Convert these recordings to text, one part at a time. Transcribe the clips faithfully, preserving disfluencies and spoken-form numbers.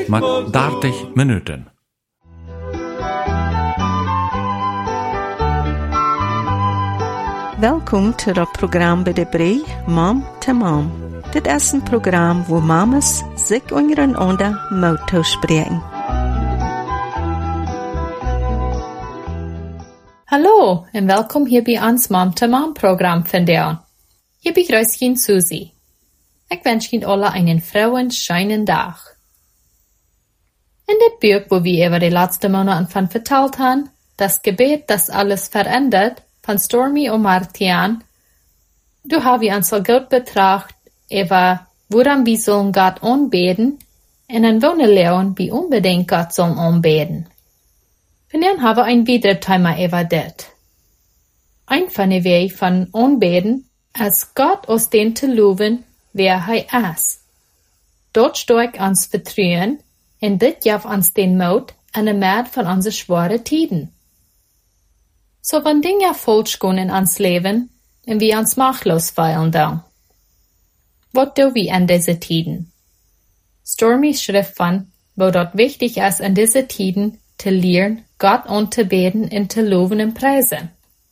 met dertig minuten. Welkom til het program bij de Brei, Mom to Mom. Dit is een program waar mamas zich ondereinander motto spreken. Hallo en welkom hier bij ons Mom to Mom program vandaag. Hier begrüßt ich Susie. Ich wünsche Ihnen alle einen frohen, schönen Tag. In dit Buch, wo wir über die letzten Monate von vertelt haben, das Gebet, das alles verändert, von Stormy und Martian, du haben wir uns so gut betracht, über woran wir sollen Gott anbeten, und dann wollen lernen, wie unbedingt Gott sollen anbeten. Und dann haben wir ein weiteres Thema über das. Ein von den Wegen von anbeten, als Gott aus den zu loben, wer er ist. Dort steigt uns Vertrauen, und das gibt uns den Mut an der Mord von unseren schweren Tiden. So wenn Dinge falsch gehen in uns Leben, und wir uns machtlos fühlen dann. Was tun wir an diese Tiden? Stormys Schrift von, wo dort wichtig ist an diese Tiden, zu lernen, Gott anzubeten und zu loben und preisen.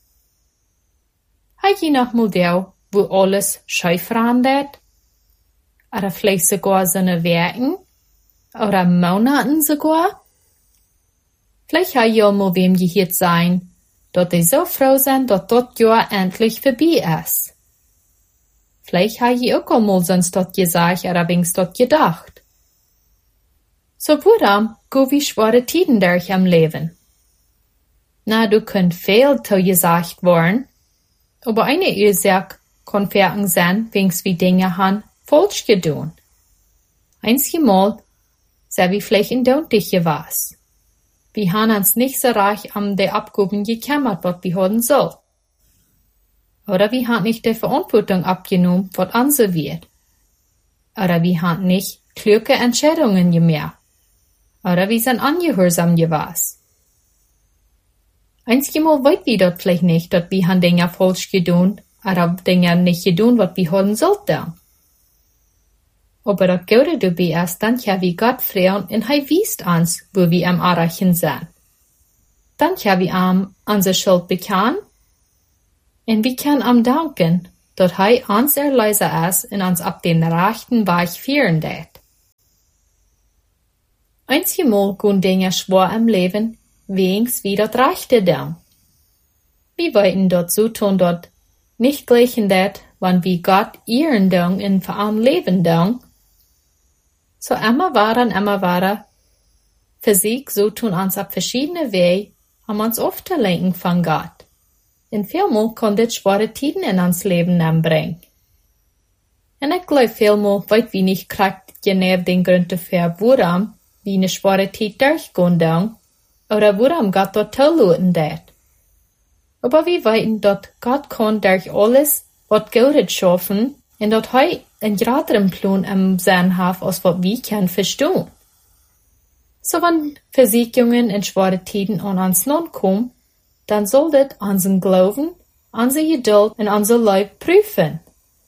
Hat je noch mal der, wo alles scheu verandert? Oder vielleicht sogar seine Werken? Oder Monaten sogar? Vielleicht hat ja mal wem gehört sein, dass die so froh sind, dass das Jahr endlich vorbei ist. Vielleicht hat je auch mal sonst das gesagt oder wenigstens das gedacht. So warum go wie schwere Tiden durch am Leben? Na, du könnt viel zu gesagt worden, aber eine Ursache kann verken sein, wenigstens wie Dinge han falsch getan. Einzige Mal, sei wie vielleicht in Döntige was. Wir haben uns nicht so reich an der Abgaben gekümmert, was wir haben soll. Oder wir haben nicht die Verantwortung abgenommen, was unser wird. Oder wir haben nicht kluge Entscheidungen gemacht. Oder wir sind ungehorsam gewesen. Einzige Mal weit wir dort vielleicht nicht, dass wir haben Dinge falsch getan, oder Dinge nicht getan, was wir haben sollten. Aber das Gute dabei ist, dann ja wie Gott freuen und er wiest uns, wo wir am Erreichen sind. Dann ja wie am unsere Schuld bekannt und wir können am danken, dass er uns erleiser ist und uns ab den rechten Weg führen wird. Einzige Mal gehen Dinge schwer im Leben, wenigstens wie das Rechte dann. Wir wollten dort so tun, dort nicht gleichen dat, wann wir Gott ihren Dank in veran Leben dank. So immer waren, immer waren, für sich so tun uns ab verschiedene Wege, um uns aufzulenken von Gott. In vielmal kann das schwere Tiden in uns Leben anbringen. Und ich glaube vielmal, weit wie nicht kriegt, genau den Grund dafür, warum wie eine schwere Tid durchgehen dann, oder warum Gott dort tolloten dat. Aber wir weiten, dass Gott kann durch alles, was Gutes schaffen, und dass er einen größeren Plan am Sinn hat, als was wir können verstehen. So wenn Versicherungen in schwere Tiden an uns Land kommen, dann soll das unseren Glauben, unsere Geduld und unser Leib prüfen.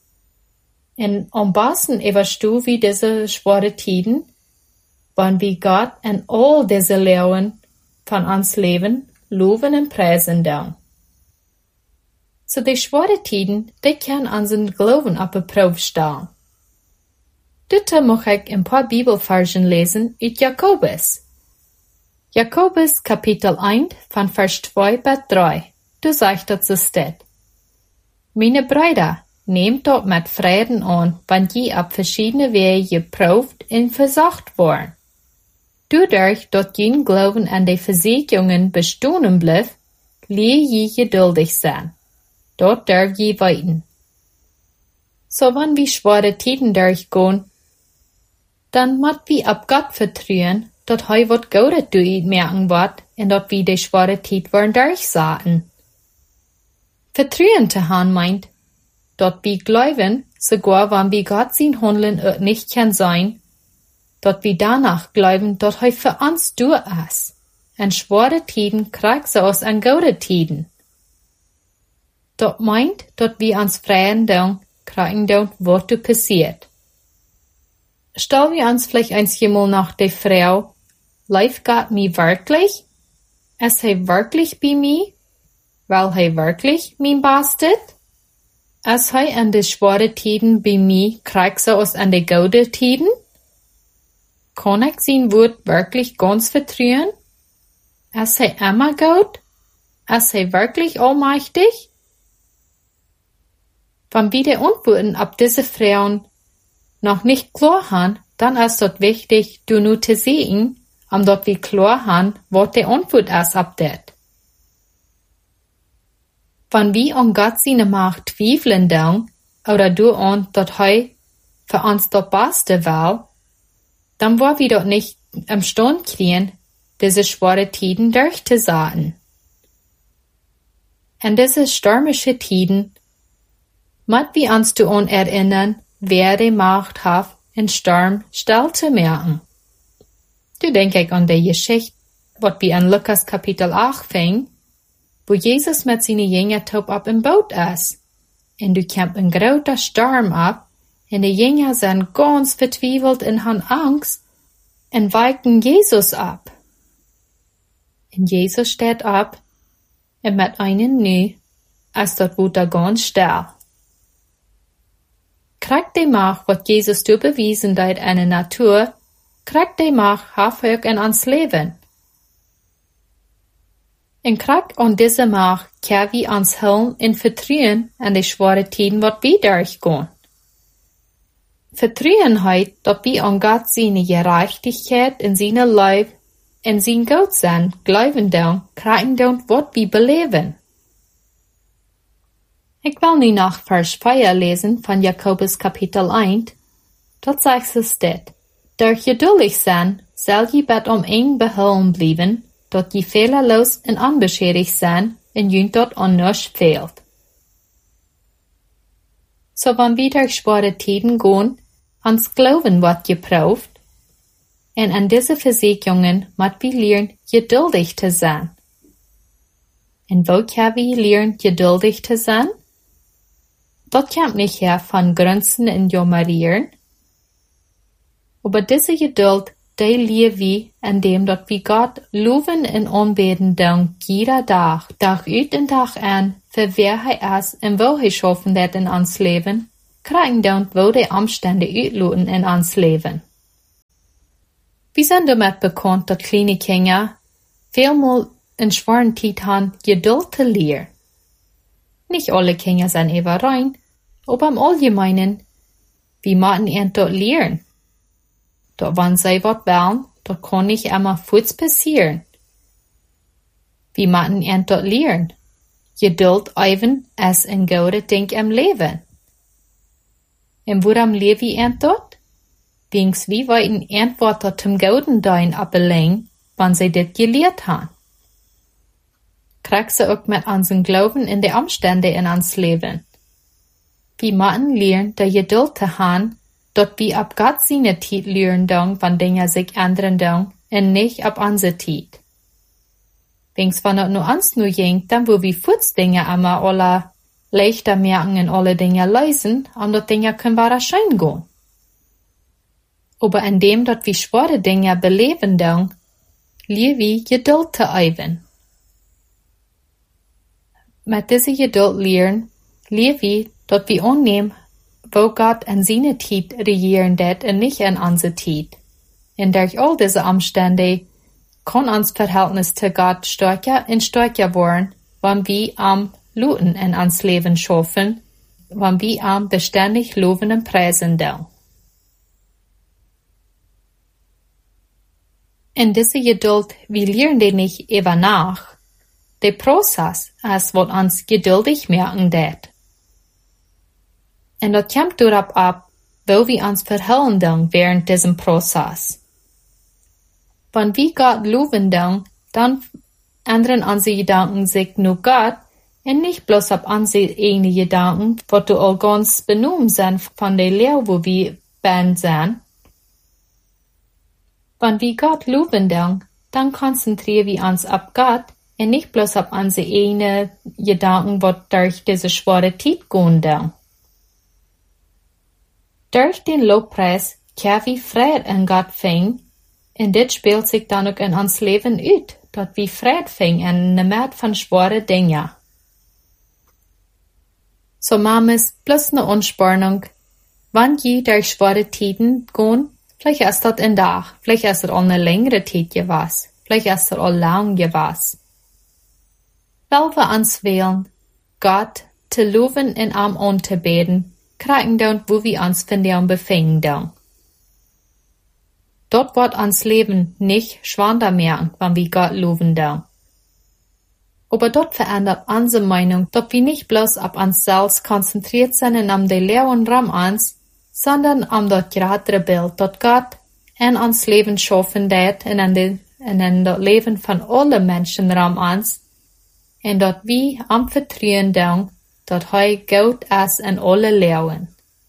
Und am besten überstehen wir diese schwere Tiden, wenn wir Gott in all diese Lehren von uns Leben loben und preisen dann. So die schwere Tiden, die können unseren Glauben auf die Probe stellen. Dazu möchte ich ein paar Bibelversen lesen aus Jakobus. Jakobus Kapitel eins von Vers zwei bis drei. Du sagst dazu steht: Meine Brüder, nehmt dort mit Frieden an, wenn je auf verschiedene Wege geprüft und versucht worden. Dadurch, dass je Glauben an die Versicherungen bestehen bleibt, lehre je geduldig sein. Dort darf je weiten. So wenn wir schwere Tiden durchgehen, dann muss wir ab Gott vertrauen, dass er was Gutes durch merken wird und dass wir die schwere Tid wollen durchsaten. Vertrauen zu haben meint, dass wir glauben, sogar wenn wir Gott sein Handeln nicht kann sein, dass wir danach glauben, dass er für uns durch ist. Und schwere Tiden kriegt so aus an gute Tiden. Dat meint, dat wir uns freien dann kriegen dann, was du passiert. stellen wir uns vielleicht eins mal nach der Frau, lebt Gott mir wirklich? Ist er wirklich bei mir? Weil er wirklich mein bastet? Ist er an de schwere Tiden bei mir, kriegt er aus an de gute Tiden? Kann ich sein Wort wirklich ganz vertrauen? Ist er immer gut? Ist er wirklich allmächtig? Wenn wir die Antworten auf diese Frauen noch nicht klar haben, dann ist es wichtig, du nur zu sehen, um dort wir klar haben, was die Antwort ist auf das. Wenn wir an Gott seine Macht zweifeln dann, oder du an, dass er für uns das Beste will, dann wollen wir dort nicht im Stand kriegen, diese schwere Tiden durchzusagen. In diese stürmische Tiden, müssen wir uns daran erinnern, wer die Macht hat, in Sturm still zu merken. Du denk ich an die Geschichte, was wir in Lukas Kapitel acht fing, wo Jesus mit seinen Jüngern top ab im Boot ist. Und du kämpft ein großer Sturm ab, und die Jünger sind ganz vertwiebelt und haben Angst, und weichen Jesus ab. Und Jesus steht ab, und mit einem Nu ist dort Wutter ganz still. Kriegt die Macht, was Jesus du bewiesen hat in der Natur, kriegt die Macht Hafök in ans Leben. Und kriegt an diese Macht kann wir uns helfen und vertrauen an die schwere Tiden, was wir durchgehen. Vertrauen heißt, dass wir an Gott seine Gerechtigkeit in seine Leib in sein Gott sein, glauben dann, kriegen dann, was wir beleben. Ich will nu nach Vers vier lesen von Jakobus Kapitel eins. Dort sagt es dit. Durch geduldig sein, soll je bet om een behouden blijven, dat je fehlerlos en onbeschädigt sein, en junt dort an nichts fehlt. So wenn wir durch schwere Tiden gehen, ans Glauben wird geprüft, en an diese Versicherungen müssen wir lernen, geduldig zu sein. En wo können wir lernen, geduldig zu sein? Das kommt nicht her von Grenzen und Jammerieren. Aber diese Geduld, die lernen wir, indem dass wir Gott loben und anbeten dann jeder Tag, Tag ut und Tag an, für wer er ist und wo er schaffen wird in uns Leben, kriegen dann, wo die Umstände utloten in uns Leben. Wir sind damit bekannt, dass kleine Kinder vielmal in schweren Zeit haben, Geduld zu lernen. Nicht alle Kinder sind eben rein, aber im Allgemeinen, wir müssen ihn dort lernen. Dort, wenn sie was wollen, dort kann nicht immer Fuß passieren. Wir müssen ihn dort lernen. Geduld even ist ein gutes Ding im Leben. Und woran lernen wir ihn dort? Dings wie wollten Antworten zum Guten dein abbelegen, wenn sie das gelehrt haben. Kriegst du auch mit unserem Glauben in die Umstände in uns Leben. Wir müssen lernen, die Geduld zu haben, dass wir ab Gott seine Zeit lernen dann, wenn Dinge sich ändern dann, und nicht ab unsere Zeit. Wenn's wenn es nur uns nur ging, dann wo wir Fuß Dinge immer alle leichter merken und alle Dinge lösen, und dort Dinge können wir erscheinen gehen. Aber indem dass wir schwere Dinge beleben dann, lernen wir Geduld zu üben. Mit dieser Geduld lernen, lernen wir, dass wir annehmen, wo Gott in seine Zeit regieren wird und nicht in unsere Zeit. Und durch all diese Umstände kann uns Verhältnis zu Gott stärker und stärker werden, wenn wir am Luten in uns Leben schaffen, wenn wir am beständig loben und preisen dann. In dieser Geduld, wir lernen die nicht über nach. Der Prozess ist, was uns geduldig merken wird. Und das kommt darauf ab, wo wir uns verhalten dann während diesem Prozess. Wenn wir Gott loben dann, dann ändern unsere Gedanken sich nur Gott und nicht bloß auf unsere eigenen Gedanken, was du all ganz benommen sind von der Lehre, wo wir ben sind. Wenn wir Gott loben dann, dann konzentrieren wir uns auf Gott und nicht bloß auf unsere eigenen Gedanken, was durch diese schwere Zeit gehen dann. Durch den Lobpreis keer wie Fred in Gott ving, en dit speelt zich dan ook in ons leven uit, dat wie Fred ving en ne maat van zware dingen. So mames plus ne Unspannung, wann je durch schwere Tiden gehen, vielleicht ist das ein Tag, vielleicht ist das auch eine längere Zeit gewesen, vielleicht ist das auch lang gewesen. Weil wir uns wählen, Gott zu loben und am anzubeten, kriegen dann, wo wir uns von dem befinden dann. Dort wird uns Leben nicht schwander mehr, wenn wir Gott loben dann. Aber dort verändert unsere Meinung, dass wir nicht bloß auf uns selbst konzentriert sind und um die Lehren rum uns, sondern um das größere Bild, das Gott in uns Leben schaffen wird und in, die, in das Leben von allen Menschen rum uns, und dass wir am Vertrauen dann, dass er Gott ist in alle Lehren.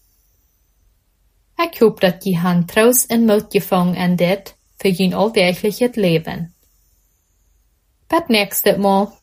Ich hoffe, dass ihr han Trost und Mut gefangen in dit für ein alltägliches Leben. Bis nächstes Mal.